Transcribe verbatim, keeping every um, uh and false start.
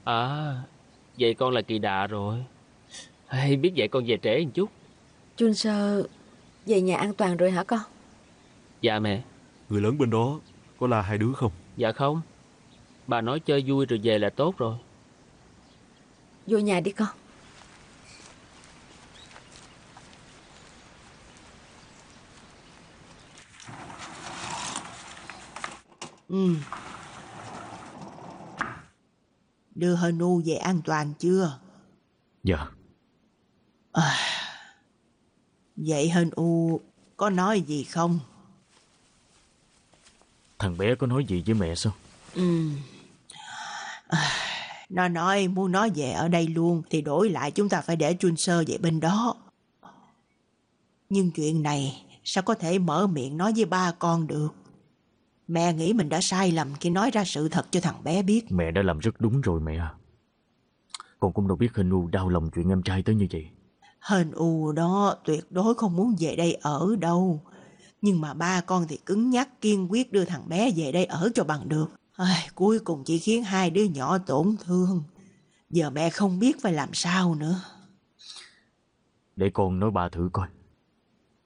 À, vậy con là kỳ đà rồi. Hay biết vậy con về trễ một chút. Chun Sơ về nhà an toàn rồi hả con? Dạ mẹ. Người lớn bên đó có là hai đứa không? Dạ không. Bà nói chơi vui rồi về là tốt rồi. Vô nhà đi con. Ừ. Đưa Hân U về an toàn chưa? Dạ. À, vậy Hân U có nói gì không? Thằng bé có nói gì với mẹ sao? Ừ. À, nó nói muốn nói về ở đây luôn thì đổi lại chúng ta phải để Chun Sơ về bên đó. Nhưng chuyện này sao có thể mở miệng nói với ba con được? Mẹ nghĩ mình đã sai lầm khi nói ra sự thật cho thằng bé biết. Mẹ đã làm rất đúng rồi mẹ à. Con cũng đâu biết Hình U đau lòng chuyện em trai tới như vậy. Hên U đó tuyệt đối không muốn về đây ở đâu. Nhưng mà ba con thì cứng nhắc kiên quyết đưa thằng bé về đây ở cho bằng được. Ai, cuối cùng chỉ khiến hai đứa nhỏ tổn thương. Giờ mẹ không biết phải làm sao nữa. Để con nói ba thử coi.